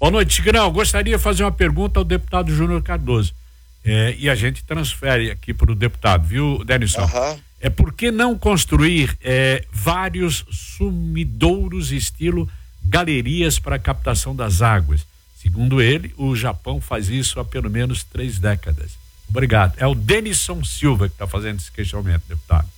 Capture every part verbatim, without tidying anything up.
Boa noite, Tigrão. Gostaria de fazer uma pergunta ao deputado Júnior Cardoso. É, e a gente transfere aqui para o deputado, viu, Denison? Uhum. É por que não construir é, vários sumidouros estilo galerias para captação das águas? Segundo ele, o Japão faz isso há pelo menos três décadas. Obrigado. É o Denison Silva que está fazendo esse questionamento, deputado.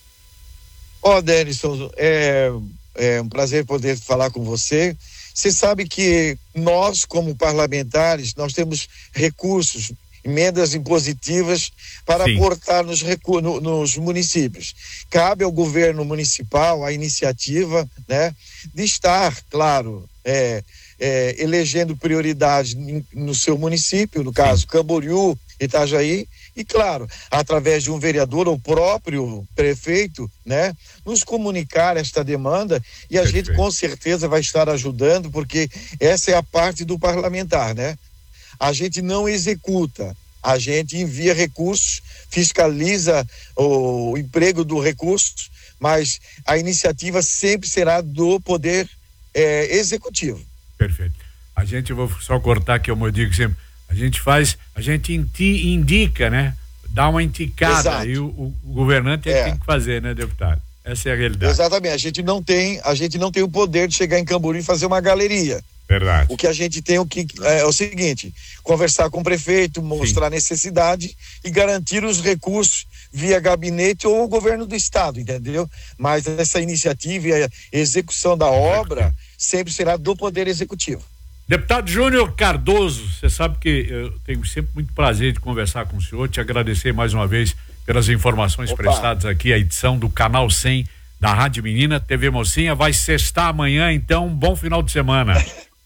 Ó, oh, Denison, é, é um prazer poder falar com você. Você sabe que nós, como parlamentares, nós temos recursos, emendas impositivas para Sim. aportar nos, recu- no, nos municípios. Cabe ao governo municipal a iniciativa, né, de estar, claro, é, é, elegendo prioridades no seu município, no caso Sim. Camboriú, Itajaí, e claro, através de um vereador ou próprio prefeito, né, nos comunicar esta demanda e a Perfeito. gente com certeza vai estar ajudando, porque essa é a parte do parlamentar, né? A gente não executa, a gente envia recursos, fiscaliza o emprego do recurso, mas a iniciativa sempre será do poder é, executivo. Perfeito. A gente, vou só cortar que eu digo sempre, a gente faz, a gente indi, indica, né? Dá uma indicada. Exato. E o, o, o governante é, é que tem que fazer, né, deputado? Essa é a realidade. Exatamente. A gente não tem, a gente não tem o poder de chegar em Camboriú e fazer uma galeria. Verdade. O que a gente tem o que, é, é o seguinte, conversar com o prefeito, mostrar Sim. a necessidade e garantir os recursos via gabinete ou o governo do estado, entendeu? Mas essa iniciativa e a execução da obra sempre será do poder executivo. Deputado Júnior Cardoso, você sabe que eu tenho sempre muito prazer de conversar com o senhor, te agradecer mais uma vez pelas informações Opa. prestadas aqui, a edição do Canal cem da Rádio Menina, T V Mocinha, vai sextar amanhã, então um bom final de semana.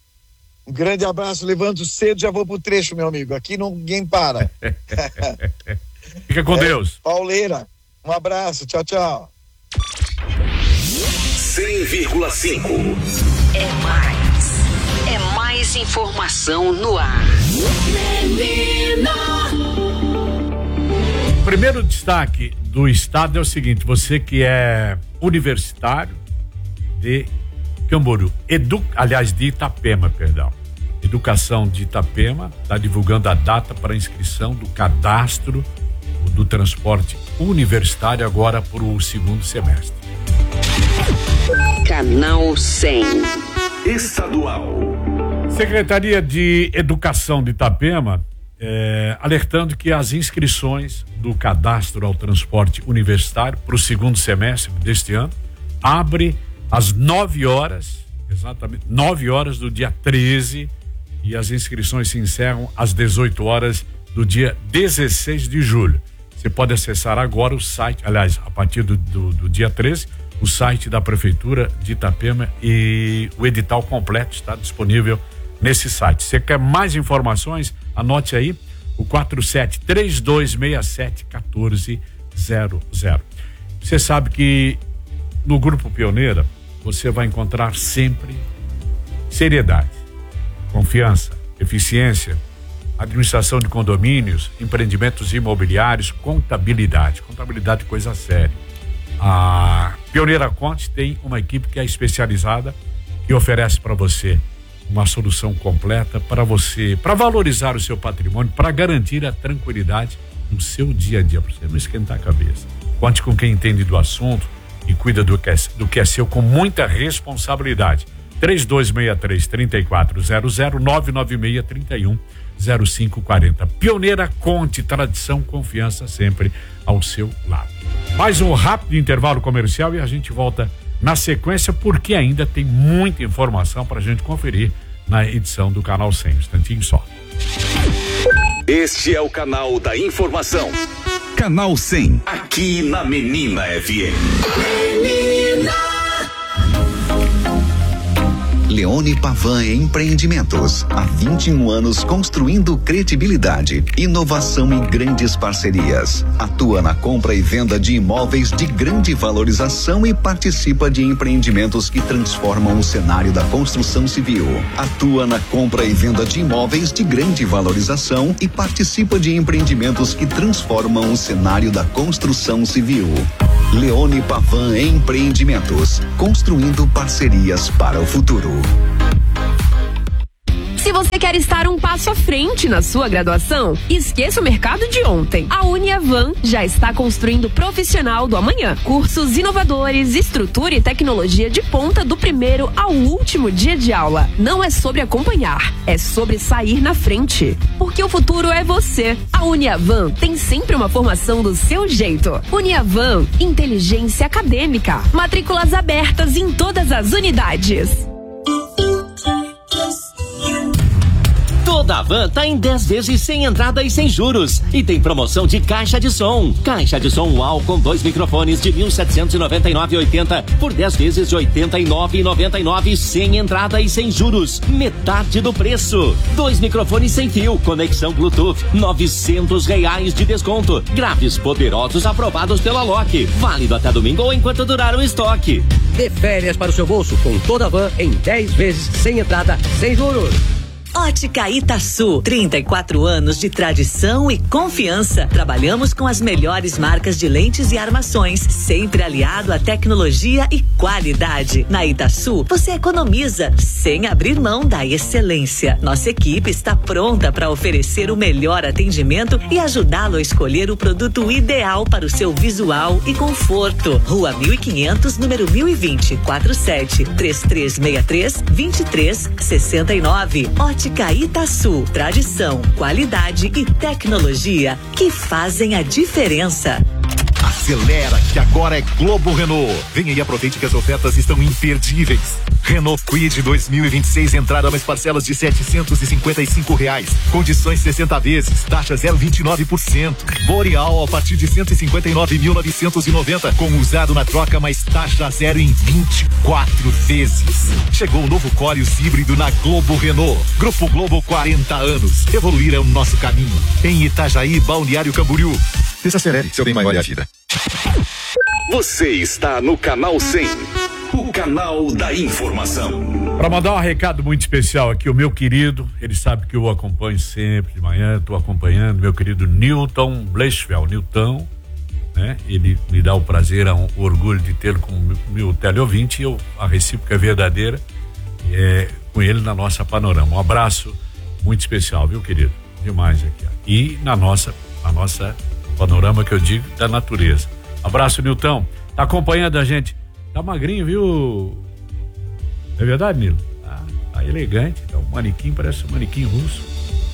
Um grande abraço, levanto cedo, já vou pro trecho, meu amigo, aqui ninguém para. Fica com é, Deus. Pauleira, um abraço, tchau, tchau. cem vírgula cinco É mais. É mais informação no ar. O primeiro destaque do estado é o seguinte: você que é universitário de Camboriú, edu, aliás, de Itapema, perdão. Educação de Itapema está divulgando a data para inscrição do cadastro do transporte universitário agora para o segundo semestre. Canal cem Estadual. Secretaria de Educação de Itapema é, alertando que as inscrições do cadastro ao transporte universitário para o segundo semestre deste ano abre às nove horas, exatamente nove horas do dia treze, e as inscrições se encerram às dezoito horas do dia dezesseis de julho. Você pode acessar agora o site, aliás, a partir do, do, do dia treze, o site da Prefeitura de Itapema, e o edital completo está disponível nesse site. Você quer mais informações? Anote aí o quatro sete três dois seis sete um quatro zero zero. Você sabe que no Grupo Pioneira você vai encontrar sempre seriedade, confiança, eficiência, administração de condomínios, empreendimentos imobiliários, contabilidade. Contabilidade é coisa séria. A Pioneira Conte tem uma equipe que é especializada, que oferece para você uma solução completa para você, para valorizar o seu patrimônio, para garantir a tranquilidade no seu dia a dia, para você não esquentar a cabeça. Conte com quem entende do assunto e cuida do que é, do que é seu com muita responsabilidade. três dois seis três, três quatro zero zero, nove nove seis, três um zero cinco quatro zero. Pioneira Conte, tradição, confiança sempre ao seu lado. Mais um rápido intervalo comercial e a gente volta na sequência, porque ainda tem muita informação para a gente conferir na edição do Canal cem. Um instantinho só. Este é o canal da informação. Canal cem, aqui na Menina F M. Menina! Leone Pavan Empreendimentos. Há vinte e um anos construindo credibilidade, inovação e grandes parcerias. Atua na compra e venda de imóveis de grande valorização e participa de empreendimentos que transformam o cenário da construção civil. Atua na compra e venda de imóveis de grande valorização e participa de empreendimentos que transformam o cenário da construção civil. Leone Pavan Empreendimentos, construindo parcerias para o futuro. Se você Você quer estar um passo à frente na sua graduação? Esqueça o mercado de ontem. A Uniavan já está construindo o profissional do amanhã. Cursos inovadores, estrutura e tecnologia de ponta do primeiro ao último dia de aula. Não é sobre acompanhar, é sobre sair na frente. Porque o futuro é você. A Uniavan tem sempre uma formação do seu jeito. Uniavan, inteligência acadêmica. Matrículas abertas em todas as unidades. Toda a van tá em dez vezes sem entrada e sem juros. E tem promoção de caixa de som. Caixa de som U A U com dois microfones de mil setecentos e noventa e nove reais e oitenta centavos por dez vezes de oitenta e nove reais e noventa e nove centavos sem entrada e sem juros. Metade do preço. Dois microfones sem fio, conexão Bluetooth, novecentos reais de desconto. Graves poderosos aprovados pela Loki. Válido até domingo ou enquanto durar o estoque. Dê férias para o seu bolso com toda a van em dez vezes sem entrada, sem juros. Ótica Itaçu, trinta e quatro anos de tradição e confiança. Trabalhamos com as melhores marcas de lentes e armações, sempre aliado à tecnologia e qualidade. Na Itaçu, você economiza sem abrir mão da excelência. Nossa equipe está pronta para oferecer o melhor atendimento e ajudá-lo a escolher o produto ideal para o seu visual e conforto. Rua mil e quinhentos, número mil e vinte, quarenta e sete, trinta e três sessenta e três, vinte e três sessenta e nove. Ótica Itaçu, tradição, qualidade e tecnologia que fazem a diferença. Acelera que agora é Globo Renault. Venha e aproveite que as ofertas estão imperdíveis. Renault Kwid dois mil e vinte e seis, entrada mais parcelas de setecentos e cinquenta e cinco reais. Condições sessenta vezes, taxa zero vírgula vinte e nove por cento. Boreal a partir de cento e cinquenta e nove mil novecentos e noventa, com usado na troca mais taxa zero em vinte e quatro vezes. Chegou o novo Corius híbrido na Globo Renault. Grupo Globo, quarenta anos. Evoluir é o nosso caminho. Em Itajaí, Balneário Camboriú. Desacelere, seu bem maior é a vida. Você está no Canal cem, o canal da informação. Para mandar um recado muito especial aqui, o meu querido, ele sabe que eu o acompanho sempre de manhã, estou acompanhando, meu querido Newton Bleschfeld. Newton, né? Ele me dá o prazer, o orgulho de tê-lo como meu teleouvinte, e eu, a recíproca é verdadeira, é, com ele na nossa Panorama. Um abraço muito especial, viu, querido? Demais aqui. E na nossa, a nossa Panorama, que eu digo, da natureza. Abraço, Nilton. Tá acompanhando a gente. Tá magrinho, viu? É verdade, Nilo? Tá, tá elegante. Tá um manequim, parece um manequim russo.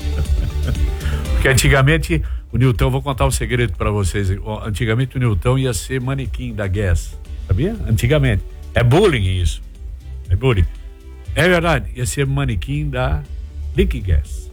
Porque antigamente, o Nilton, vou contar um segredo pra vocês. Antigamente o Nilton ia ser manequim da Guess. Sabia? Antigamente. É bullying isso. É bullying. É verdade. Ia ser manequim da Lick Guess.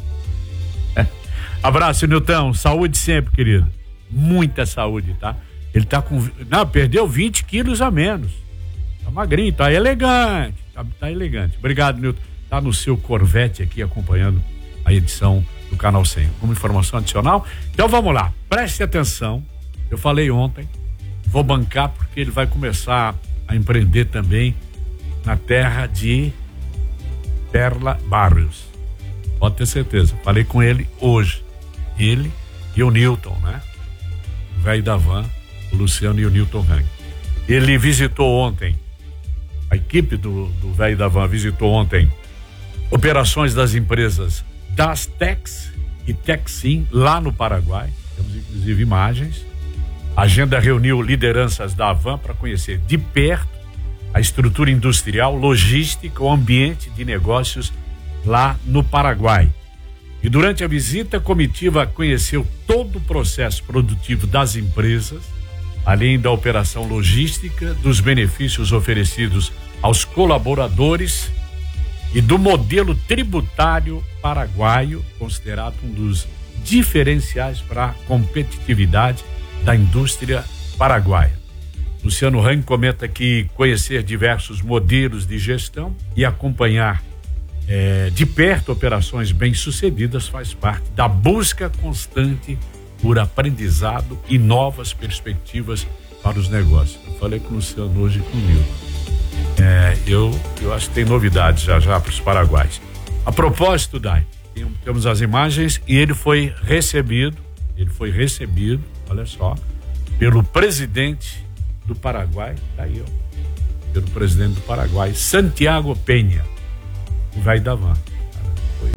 Abraço, Nilton. Saúde sempre, querido. Muita saúde, tá? Ele tá com... Não, perdeu vinte quilos a menos. Tá magrinho, tá elegante. Tá, tá elegante. Obrigado, Nilton. Tá no seu Corvette aqui acompanhando a edição do Canal cem. Uma informação adicional. Então vamos lá. Preste atenção. Eu falei ontem. Vou bancar porque ele vai começar a empreender também na terra de Perla Barrios. Pode ter certeza. Falei com ele hoje. Ele e o Newton, né? O velho da van, o Luciano e o Newton Hang. Ele visitou ontem, a equipe do do velho da van visitou ontem operações das empresas Dastex e Texim lá no Paraguai. Temos inclusive imagens. A agenda reuniu lideranças da van para conhecer de perto a estrutura industrial, logística, o ambiente de negócios lá no Paraguai. E durante a visita, a comitiva conheceu todo o processo produtivo das empresas, além da operação logística, dos benefícios oferecidos aos colaboradores e do modelo tributário paraguaio, considerado um dos diferenciais para a competitividade da indústria paraguaia. Luciano Hang comenta que conhecer diversos modelos de gestão e acompanhar É, de perto operações bem-sucedidas faz parte da busca constante por aprendizado e novas perspectivas para os negócios. Eu falei com o Luciano hoje com o Nilton. É, eu, eu acho que tem novidades já já para os paraguaios. A propósito, Dai, temos as imagens e ele foi recebido, ele foi recebido, olha só, pelo presidente do Paraguai, tá aí, ó, pelo presidente do Paraguai, Santiago Peña. O velho da van. Foi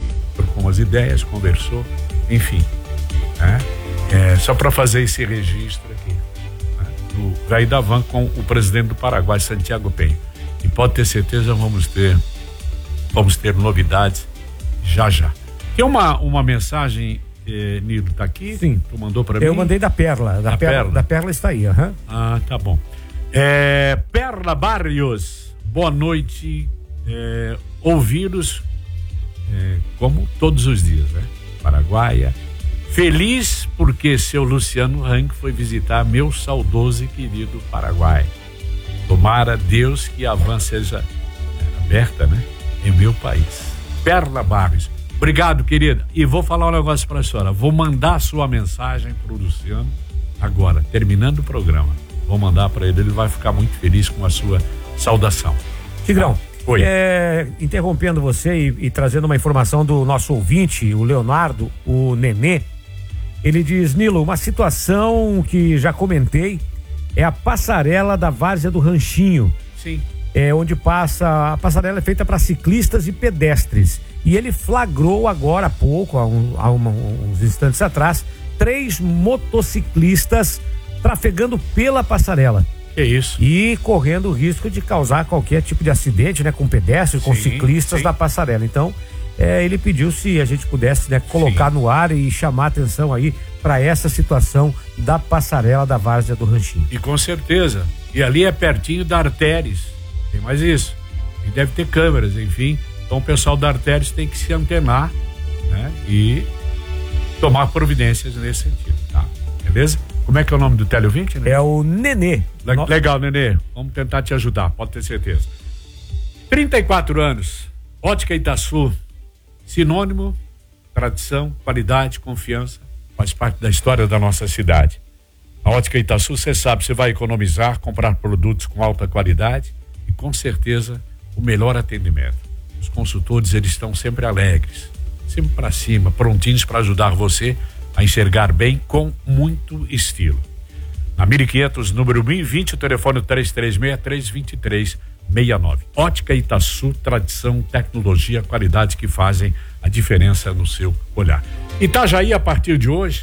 ideias, conversou, enfim. Né? É, só para fazer esse registro aqui. Né? Do Jair da Van com o presidente do Paraguai, Santiago Penha. E pode ter certeza, vamos ter, vamos ter novidades já já. Tem uma, uma mensagem, eh, Nilo, tá aqui? Sim. Tu mandou para mim? Eu mandei da Perla. Da, da Perla, Perla. Da Perla está aí, aham. Uhum. Ah, tá bom. É, Perla Barrios, boa noite. É, ouvi-los é, como todos os dias, né? Paraguaia. Feliz porque seu Luciano Hang foi visitar meu saudoso e querido Paraguai. Tomara Deus que a van seja aberta, né? Em meu país. Perla Barrios. Obrigado, querida. E vou falar um negócio para a senhora. Vou mandar a sua mensagem pro Luciano agora, terminando o programa. Vou mandar para ele, ele vai ficar muito feliz com a sua saudação. Tigrão, ah, oi. É, interrompendo você e, e trazendo uma informação do nosso ouvinte, o Leonardo, o Nenê, ele diz, Nilo, uma situação que já comentei é a passarela da Várzea do Ranchinho. Sim. É onde passa, a passarela é feita para ciclistas e pedestres. E ele flagrou agora há pouco, há, um, há uma, uns instantes atrás, três motociclistas trafegando pela passarela. Que isso. E correndo o risco de causar qualquer tipo de acidente, né? Com pedestres, com sim, ciclistas sim. da passarela. Então, é, ele pediu se a gente pudesse, né, colocar sim. no ar e chamar atenção aí para essa situação da passarela da Várzea do Ranchinho. E com certeza. E ali é pertinho da Artéries. Tem mais isso. E deve ter câmeras, enfim. Então o pessoal da Artéries tem que se antenar, né? E tomar providências nesse sentido, tá? Beleza? Como é que é o nome do teleouvinte, né? É o Nenê. Le- no... Legal, Nenê. Vamos tentar te ajudar, pode ter certeza. trinta e quatro anos, Ótica Itaçu, sinônimo, tradição, qualidade, confiança, faz parte da história da nossa cidade. A Ótica Itaçu, você sabe, você vai economizar, comprar produtos com alta qualidade e com certeza o melhor atendimento. Os consultores, eles estão sempre alegres, sempre para cima, prontinhos para ajudar você a enxergar bem com muito estilo. Na mil e quinhentos, número mil e vinte, o telefone três três seis, três dois três, seis nove. Ótica Itaçu, tradição, tecnologia, qualidade que fazem a diferença no seu olhar. Itajaí, a partir de hoje,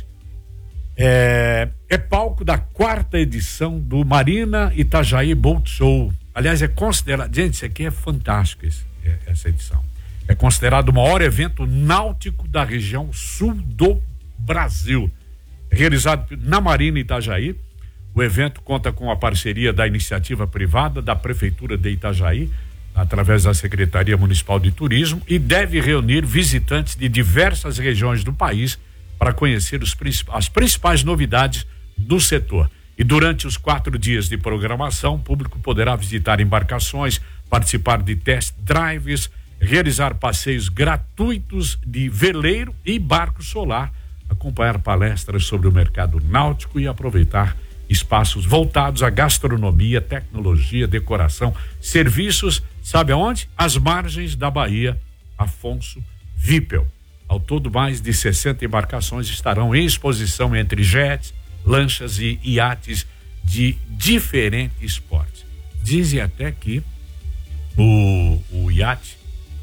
é, é palco da quarta edição do Marina Itajaí Boat Show. Aliás, é considerado, gente, isso aqui é fantástico, esse, essa edição. É considerado o maior evento náutico da região sul do Brasil. Realizado na Marina Itajaí. O evento conta com a parceria da iniciativa privada da Prefeitura de Itajaí, através da Secretaria Municipal de Turismo, e deve reunir visitantes de diversas regiões do país para conhecer os, as principais novidades do setor. E durante os quatro dias de programação, o público poderá visitar embarcações, participar de test drives, realizar passeios gratuitos de veleiro e barco solar, acompanhar palestras sobre o mercado náutico e aproveitar espaços voltados à gastronomia, tecnologia, decoração, serviços, sabe aonde? Às margens da Baía Afonso Wippel. Ao todo, mais de sessenta embarcações estarão em exposição entre jets, lanchas e iates de diferentes portes. Dizem até que o, o iate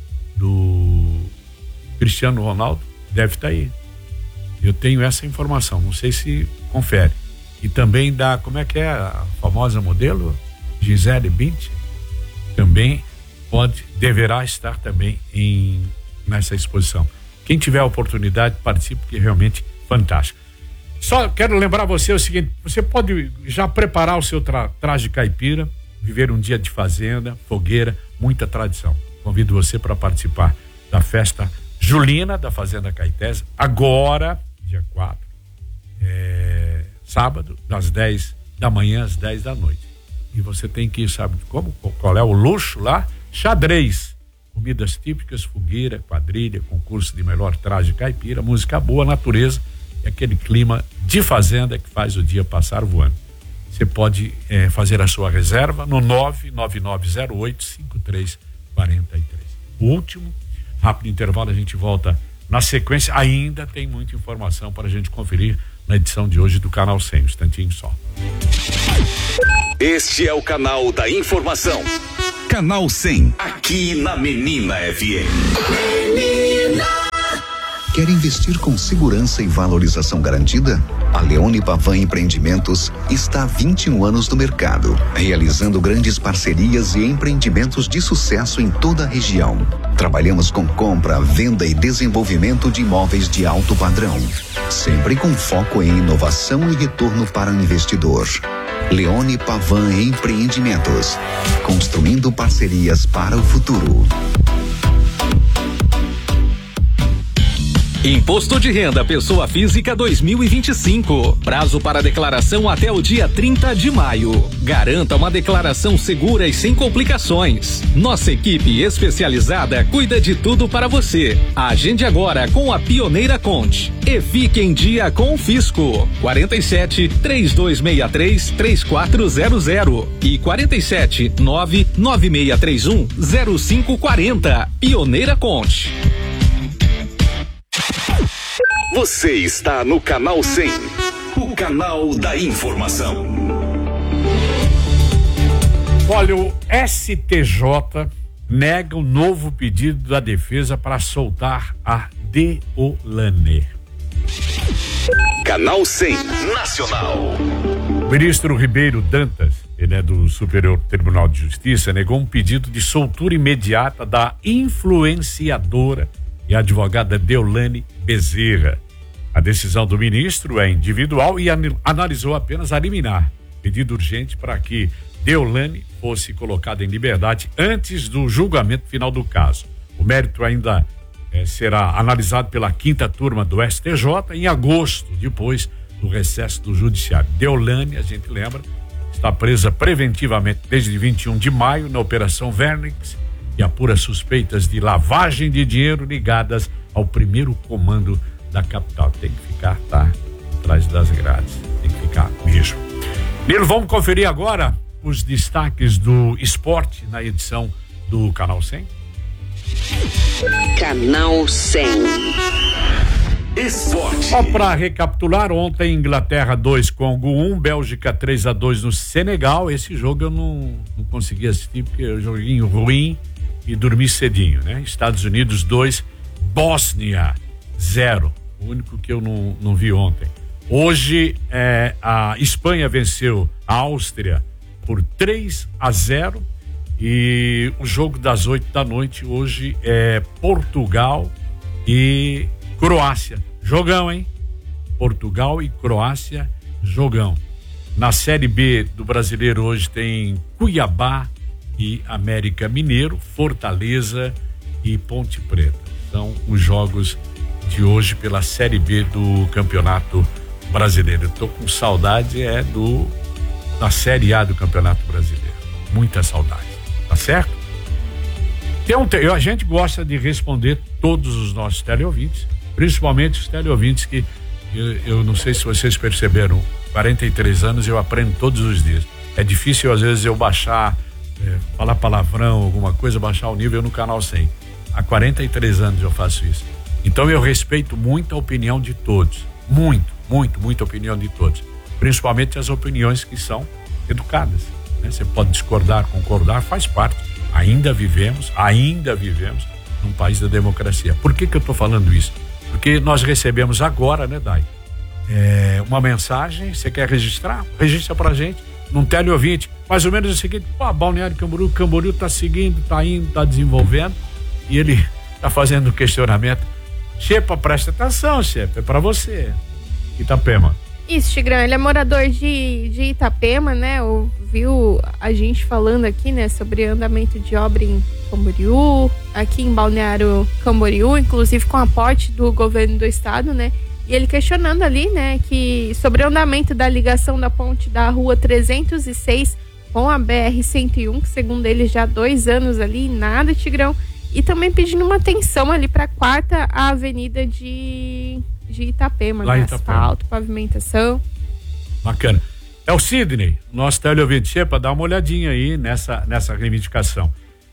do Cristiano Ronaldo deve estar aí. Eu tenho essa informação, não sei se confere. E também da, como é que é a famosa modelo Gisele Bündchen, também pode, deverá estar também em, nessa exposição. Quem tiver a oportunidade, participe, porque é realmente fantástico. Só quero lembrar você o seguinte, você pode já preparar o seu tra, traje caipira, viver um dia de fazenda, fogueira, muita tradição. Convido você para participar da festa julina da Fazenda Caetés, agora, dia quatro, é, sábado, das dez da manhã às dez da noite. E você tem que ir, sabe como? Qual é o luxo lá? Xadrez. Comidas típicas, fogueira, quadrilha, concurso de melhor traje caipira, música boa, natureza e aquele clima de fazenda que faz o dia passar voando. Você pode é, fazer a sua reserva no nove nove nove zero oito cinco três quatro três. O último, rápido intervalo, a gente volta na sequência. Ainda tem muita informação para a gente conferir na edição de hoje do Canal cem, um instantinho só. Este é o canal da informação. Canal cem, aqui na Menina F M. Menina! Quer investir com segurança e valorização garantida? A Leone Pavan Empreendimentos está há vinte e um anos no mercado, realizando grandes parcerias e empreendimentos de sucesso em toda a região. Trabalhamos com compra, venda e desenvolvimento de imóveis de alto padrão, sempre com foco em inovação e retorno para o investidor. Leone Pavan Empreendimentos, construindo parcerias para o futuro. Imposto de Renda Pessoa Física dois mil e vinte e cinco. Prazo para declaração até o dia trinta de maio. Garanta uma declaração segura e sem complicações. Nossa equipe especializada cuida de tudo para você. Agende agora com a Pioneira Conte e fique em dia com o Fisco. quarenta e sete, três dois seis três, três quatro zero zero e quarenta e sete, nove nove seis três um, zero cinco quarenta. Pioneira Conte. Você está no Canal cem, o canal da informação. Olha, o S T J nega um novo pedido da defesa para soltar a Deolane. Canal cem Nacional. O ministro Ribeiro Dantas, ele é do Superior Tribunal de Justiça, negou um pedido de soltura imediata da influenciadora e advogada Deolane Bezerra. A decisão do ministro é individual e an- analisou apenas a liminar, pedido urgente para que Deolane fosse colocada em liberdade antes do julgamento final do caso. O mérito ainda eh, será analisado pela quinta turma do S T J em agosto, depois do recesso do judiciário. Deolane, a gente lembra, está presa preventivamente desde vinte e um de maio na Operação Vernix e apura suspeitas de lavagem de dinheiro ligadas ao primeiro comando da capital. Tem que ficar, tá? Atrás das grades. Tem que ficar mesmo. Nilo, vamos conferir agora os destaques do esporte na edição do Canal cem? Canal cem. Esporte. Só para recapitular, ontem Inglaterra dois, Congo um, Bélgica três a dois no Senegal. Esse jogo eu não, não consegui assistir porque é um joguinho ruim e dormi cedinho, né? Estados Unidos dois, Bósnia zero. O único que eu não, não vi ontem. Hoje é, a Espanha venceu a Áustria por três a zero e o jogo das oito da noite hoje é Portugal e Croácia. Jogão, hein? Portugal e Croácia, jogão. Na Série B do Brasileiro hoje tem Cuiabá e América Mineiro, Fortaleza e Ponte Preta. São os jogos de hoje pela Série B do Campeonato Brasileiro. Eu tô com saudade é do da Série A do Campeonato Brasileiro. Muita saudade. Tá certo? Tem um, a gente gosta de responder todos os nossos teleouvintes, principalmente os teleouvintes que eu, eu não sei se vocês perceberam, quarenta e três anos eu aprendo todos os dias. É difícil às vezes eu baixar, é, falar palavrão, alguma coisa, baixar o nível no Canal cem. Há quarenta e três anos eu faço isso. Então eu respeito muito a opinião de todos. Muito, muito, muita opinião de todos. Principalmente as opiniões que são educadas. Né? Você pode discordar, concordar, faz parte. Ainda vivemos, ainda vivemos num país da democracia. Por que que eu estou falando isso? Porque nós recebemos agora, né, Dai? É, uma mensagem, você quer registrar? Registra pra gente num teleouvinte. Mais ou menos o seguinte: pô, Balneário Camboriú, Camboriú tá seguindo, tá indo, tá desenvolvendo e ele tá fazendo questionamento. Xepa, presta atenção, Xepa, é pra você. Itapema. Isso, Tigrão, ele é morador de, de Itapema, né? Ouviu a gente falando aqui, né, sobre andamento de obra em Camboriú, aqui em Balneário Camboriú, inclusive com aporte do governo do estado, né? E ele questionando ali, né, que sobre o andamento da ligação da ponte da rua trezentos e seis com a B R cento e um, que segundo ele já há dois anos ali, nada, Tigrão. E também pedindo uma atenção ali para a quarta avenida de, de Itapema, lá né? Itapema. Asfalto, pavimentação. Bacana. É o Sidney, nosso teleouvinte, Xepa, dá uma olhadinha aí nessa, nessa reivindicação.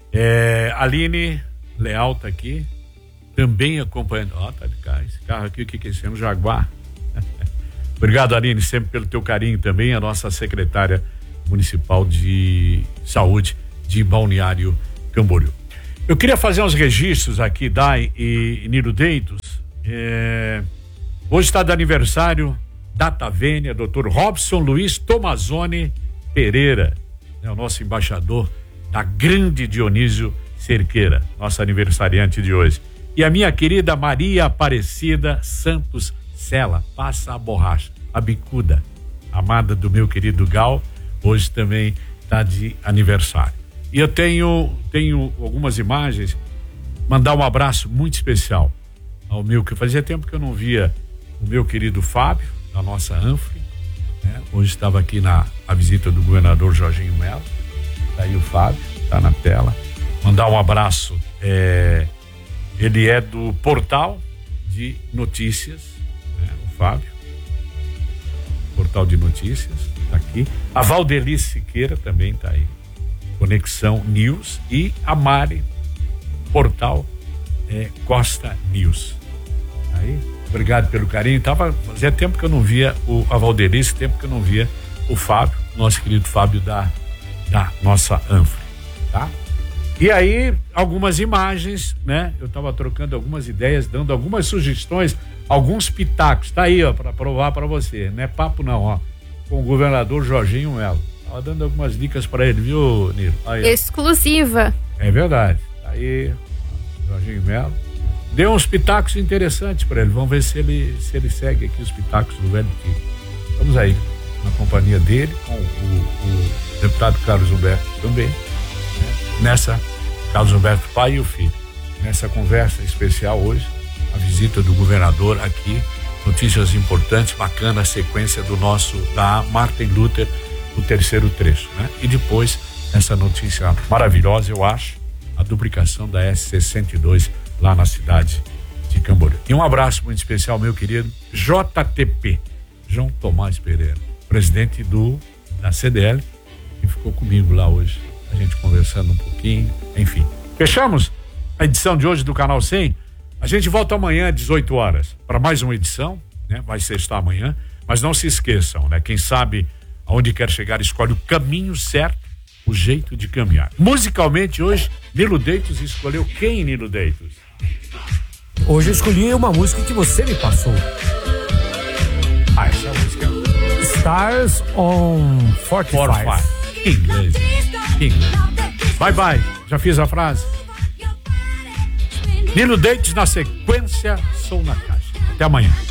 É, Aline Leal tá aqui, também acompanhando. Ó, oh, tá de cá, esse carro aqui, o que que é esse? É um Jaguar. Obrigado, Aline, sempre pelo teu carinho também, a nossa secretária municipal de saúde de Balneário Camboriú. Eu queria fazer uns registros aqui, Dai e Nilo Deitos, É, hoje está de aniversário, data vênia, doutor Robson Luiz Tomazoni Pereira, é o nosso embaixador da grande Dionísio Cerqueira, nosso aniversariante de hoje. E a minha querida Maria Aparecida Santos Sela, passa a borracha, a bicuda, amada do meu querido Gal, hoje também está de aniversário. E eu tenho, tenho algumas imagens, mandar um abraço muito especial ao meu, que fazia tempo que eu não via o meu querido Fábio, da nossa Anfre, né? Hoje estava aqui na a visita do governador Jorginho Melo, tá aí o Fábio, tá na tela. Mandar um abraço, é, ele é do portal de notícias, né? O Fábio, portal de notícias, tá aqui. A Valdelice Siqueira também tá aí, Conexão News, e a Mari, portal é, Costa News. Aí, obrigado pelo carinho. Tava, fazia tempo que eu não via o, a Valdelice, tempo que eu não via o Fábio, nosso querido Fábio da, da nossa Anfre, tá? E aí, algumas imagens, né? Eu tava trocando algumas ideias, dando algumas sugestões, alguns pitacos. Tá aí, ó, para provar para você. Não é papo não, ó. Com o governador Jorginho Melo. Tava dando algumas dicas para ele, viu, Nilo? Aí, exclusiva. É verdade. Tá aí, Jorginho Melo. Deu uns pitacos interessantes para ele. Vamos ver se ele, se ele segue aqui os pitacos do velho Tio. Vamos aí, na companhia dele, com o, o deputado Carlos Humberto também, né? Nessa, Carlos Humberto, pai e o filho, nessa conversa especial hoje, a visita do governador aqui, notícias importantes, bacana a sequência do nosso, da Martin Luther, o terceiro trecho, né? E depois, essa notícia maravilhosa, eu acho, a duplicação da S sessenta e dois lá na cidade de Camboriú. E um abraço muito especial, meu querido J T P, João Tomás Pereira, presidente do, da C D L, que ficou comigo lá hoje, a gente conversando um pouquinho, enfim. Fechamos a edição de hoje do Canal cem. A gente volta amanhã às dezoito horas para mais uma edição, né? Vai sextar amanhã, mas não se esqueçam, né? Quem sabe aonde quer chegar, escolhe o caminho certo, o jeito de caminhar. Musicalmente hoje, Nilo Deitos escolheu quem, Nilo Deitos? Hoje eu escolhi uma música que você me passou. Ah, essa música é... Stars on quarenta e cinco. quarenta e cinco. Que inglês. Que inglês. Bye bye. Já fiz a frase. Nilo Deitos na sequência, Sou na Caixa. Até amanhã.